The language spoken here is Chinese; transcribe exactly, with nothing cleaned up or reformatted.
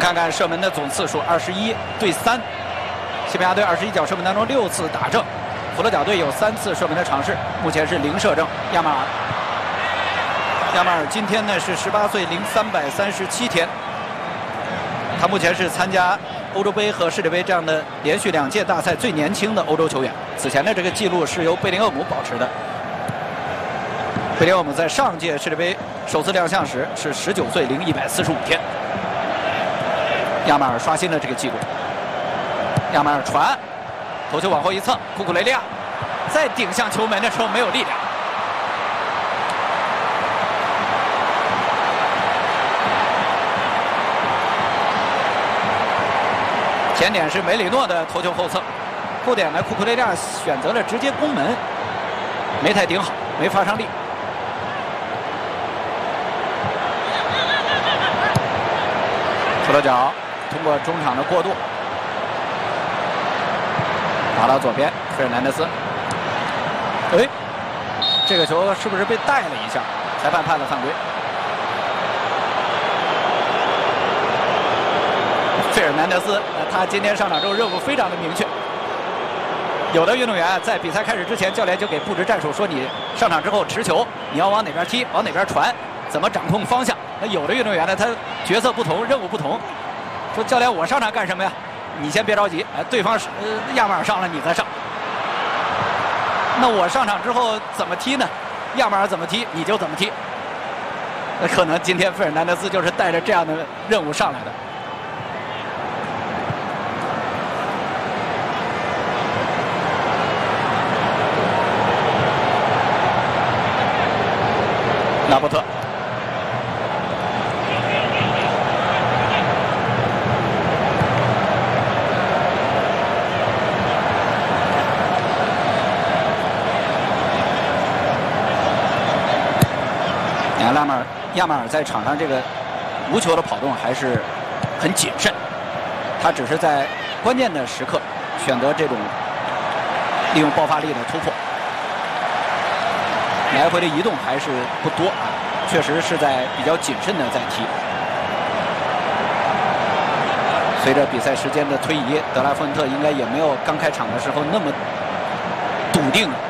看看射门的总次数，二十一对三。西班牙队二十一脚射门当中六次打正，佛罗角队有三次射门的尝试，目前是零射正。亚马尔，亚马尔今天呢是十八岁零三百三十七天，他目前是参加欧洲杯和世界杯这样的连续两届大赛最年轻的欧洲球员。此前的这个记录是由贝林厄姆保持的。贝林厄姆在上届世界杯首次亮相时是十九岁零一百四十五天。亚马尔刷新了这个记录。亚马尔传，头球往后一蹭，库库雷利亚再顶向球门的时候没有力量。前点是梅里诺的头球后蹭，后点呢库库雷利亚选择了直接攻门，没太顶好，没发上力。左手脚通过中场的过渡，打到左边，费尔南德斯。哎，这个球是不是被带了一下？裁判判了犯规。费尔南德斯，他今天上场之后任务非常的明确。有的运动员在比赛开始之前，教练就给布置战术，说你上场之后持球，你要往哪边踢，往哪边传，怎么掌控方向。那有的运动员呢，他角色不同，任务不同，说教练我上场干什么呀？你先别着急，哎，对方是呃亚马尔上了，你再上。那我上场之后怎么踢呢？亚马尔怎么踢，你就怎么踢。那可能今天费尔南德斯就是带着这样的任务上来的。拉波特。你看拉马尔亚马尔在场上这个无球的跑动还是很谨慎，他只是在关键的时刻选择这种利用爆发力的突破。来回的移动还是不多啊，确实是在比较谨慎的在踢。随着比赛时间的推移，德拉丰特应该也没有刚开场的时候那么笃定了。